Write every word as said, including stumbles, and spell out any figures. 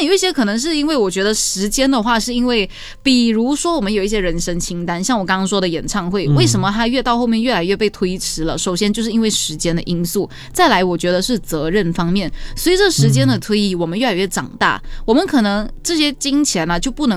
有一些可能是因为我觉得时间的话，是因为比如说我们有一些人生清单，像我刚刚说的演唱会，为什么它越到后面越来越被推迟了？首先就是因为时间的因素，再来我觉得是责任方面。随着时间的推移，我们越来越长大，我们可能这些金钱呢、啊、就不能